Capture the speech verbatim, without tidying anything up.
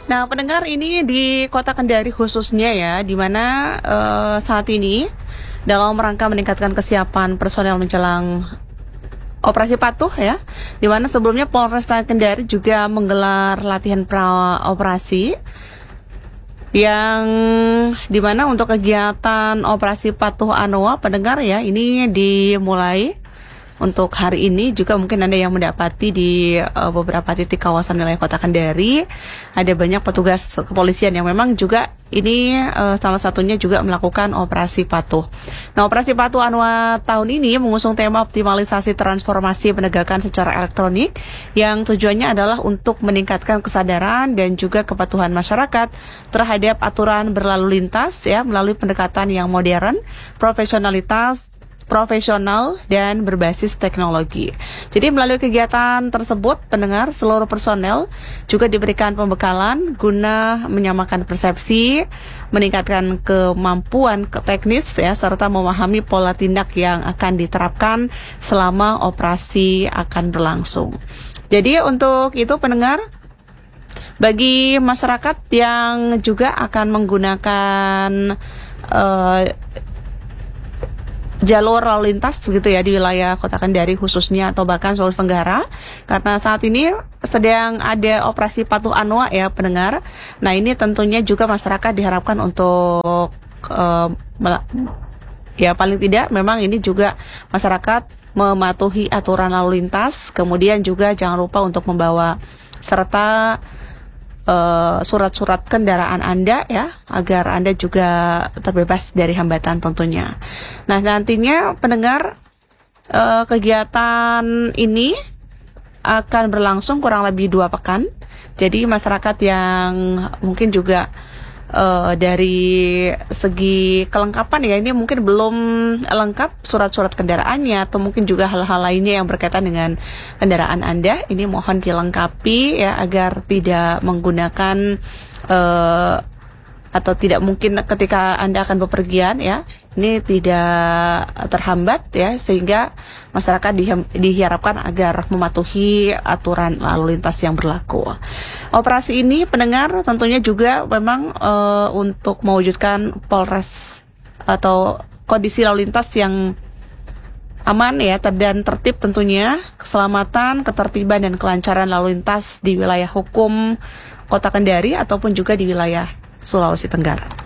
Nah, pendengar, ini di Kota Kendari khususnya ya, di mana uh, saat ini dalam rangka meningkatkan kesiapan personel menjelang operasi patuh ya, di mana sebelumnya Polresta Kendari juga menggelar latihan pra operasi yang dimana untuk kegiatan operasi patuh ANOA, pendengar ya, ini dimulai untuk hari ini. Juga mungkin Anda yang mendapati di uh, beberapa titik kawasan wilayah Kota Kendari ada banyak petugas kepolisian yang memang juga ini uh, salah satunya juga melakukan operasi patuh. Nah, operasi patuh ANOA tahun ini mengusung tema optimalisasi transformasi penegakan secara elektronik, yang tujuannya adalah untuk meningkatkan kesadaran dan juga kepatuhan masyarakat terhadap aturan berlalu lintas ya, melalui pendekatan yang modern, profesionalitas profesional dan berbasis teknologi. Jadi melalui kegiatan tersebut, pendengar, seluruh personel juga diberikan pembekalan guna menyamakan persepsi, meningkatkan kemampuan teknis ya, serta memahami pola tindak yang akan diterapkan selama operasi akan berlangsung. Jadi untuk itu, pendengar, bagi masyarakat yang juga akan menggunakan uh, jalur lalu lintas begitu ya di wilayah Kota Kendari khususnya atau bahkan Sulawesi Tenggara, karena saat ini sedang ada operasi patuh ANOA ya, pendengar. Nah, ini tentunya juga masyarakat diharapkan untuk uh, ya paling tidak memang ini juga masyarakat mematuhi aturan lalu lintas, kemudian juga jangan lupa untuk membawa serta Uh, surat-surat kendaraan Anda ya, agar Anda juga terbebas dari hambatan tentunya. Nah, nantinya pendengar, uh, kegiatan ini akan berlangsung kurang lebih dua pekan. Jadi masyarakat yang mungkin juga uh, dari segi kelengkapan ya, ini mungkin belum lengkap surat-surat kendaraannya atau mungkin juga hal-hal lainnya yang berkaitan dengan kendaraan Anda, ini mohon dilengkapi ya, agar tidak menggunakan uh, atau tidak mungkin ketika Anda akan bepergian ya, ini tidak terhambat ya, sehingga masyarakat di, diharapkan agar mematuhi aturan lalu lintas yang berlaku. Operasi ini, pendengar, tentunya juga memang uh, untuk mewujudkan Polres atau kondisi lalu lintas yang aman ya dan tertib tentunya, keselamatan, ketertiban dan kelancaran lalu lintas di wilayah hukum Kota Kendari ataupun juga di wilayah Sulawesi Tenggara.